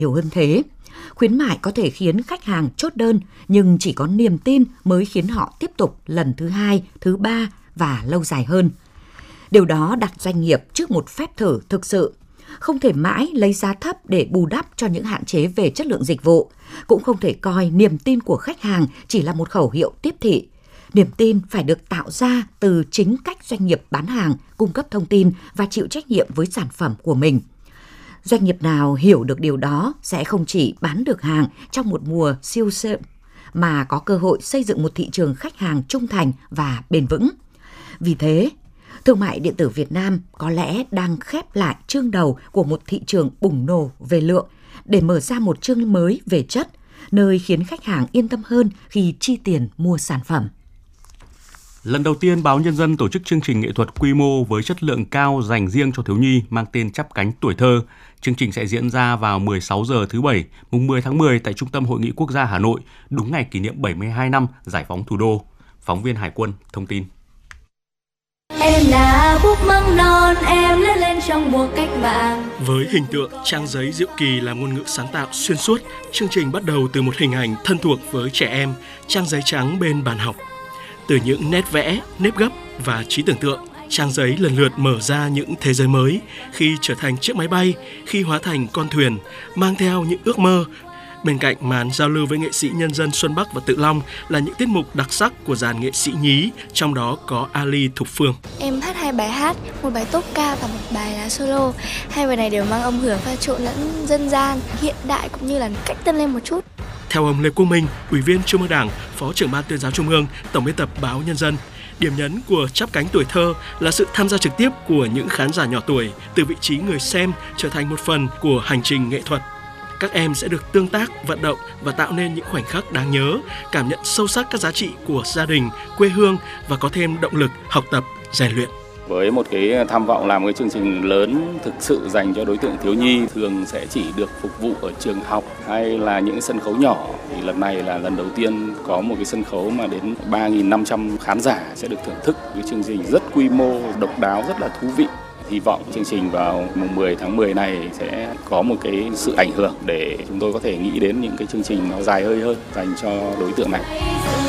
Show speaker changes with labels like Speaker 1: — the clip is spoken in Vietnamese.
Speaker 1: nhiều hơn thế. Khuyến mại có thể khiến khách hàng chốt đơn, nhưng chỉ có niềm tin mới khiến họ tiếp tục lần thứ 2, thứ 3 và lâu dài hơn. Điều đó đặt doanh nghiệp trước một phép thử thực sự. Không thể mãi lấy giá thấp để bù đắp cho những hạn chế về chất lượng dịch vụ. Cũng không thể coi niềm tin của khách hàng chỉ là một khẩu hiệu tiếp thị. Niềm tin phải được tạo ra từ chính cách doanh nghiệp bán hàng, cung cấp thông tin và chịu trách nhiệm với sản phẩm của mình. Doanh nghiệp nào hiểu được điều đó sẽ không chỉ bán được hàng trong một mùa siêu sale, mà có cơ hội xây dựng một thị trường khách hàng trung thành và bền vững. Vì thế, thương mại điện tử Việt Nam có lẽ đang khép lại chương đầu của một thị trường bùng nổ về lượng để mở ra một chương mới về chất, nơi khiến khách hàng yên tâm hơn khi chi tiền mua sản phẩm.
Speaker 2: Lần đầu tiên, Báo Nhân dân tổ chức chương trình nghệ thuật quy mô với chất lượng cao dành riêng cho thiếu nhi mang tên Chắp cánh tuổi thơ. Chương trình sẽ diễn ra vào 16 giờ thứ Bảy, mùng 10 tháng 10 tại Trung tâm Hội nghị Quốc gia Hà Nội, đúng ngày kỷ niệm 72 năm giải phóng thủ đô. Phóng viên Hải Quân thông tin.
Speaker 3: Em là búp măng non, em lớn lên trong mùa cách mạng.
Speaker 4: Với hình tượng trang giấy diệu kỳ làm ngôn ngữ sáng tạo xuyên suốt, chương trình bắt đầu từ một hình ảnh thân thuộc với trẻ em, trang giấy trắng bên bàn học. Từ những nét vẽ, nếp gấp và trí tưởng tượng, trang giấy lần lượt mở ra những thế giới mới, khi trở thành chiếc máy bay, khi hóa thành con thuyền, mang theo những ước mơ. Bên cạnh màn giao lưu với nghệ sĩ nhân dân Xuân Bắc và Tự Long là những tiết mục đặc sắc của dàn nghệ sĩ nhí, trong đó có Ali Thục Phương.
Speaker 5: Em hát 2 bài hát, một bài tốp ca và một bài là solo. 2 bài này đều mang âm hưởng pha trộn lẫn dân gian, hiện đại cũng như là cách tân lên một chút.
Speaker 4: Theo ông Lê Quốc Minh, Ủy viên Trung ương Đảng, Phó trưởng Ban Tuyên giáo Trung ương, Tổng biên tập Báo Nhân dân, điểm nhấn của Chắp cánh tuổi thơ là sự tham gia trực tiếp của những khán giả nhỏ tuổi, từ vị trí người xem trở thành một phần của hành trình nghệ thuật. Các em sẽ được tương tác, vận động và tạo nên những khoảnh khắc đáng nhớ, cảm nhận sâu sắc các giá trị của gia đình, quê hương và có thêm động lực học tập, rèn luyện.
Speaker 6: Với một cái tham vọng làm cái chương trình lớn thực sự dành cho đối tượng thiếu nhi, thường sẽ chỉ được phục vụ ở trường học hay là những sân khấu nhỏ. Thì lần này là lần đầu tiên có một cái sân khấu mà đến 3.500 khán giả sẽ được thưởng thức cái chương trình rất quy mô, độc đáo, rất là thú vị. Hy vọng chương trình vào mùng 10 tháng 10 này sẽ có một cái sự ảnh hưởng để chúng tôi có thể nghĩ đến những cái chương trình nó dài hơi hơn dành cho đối tượng này.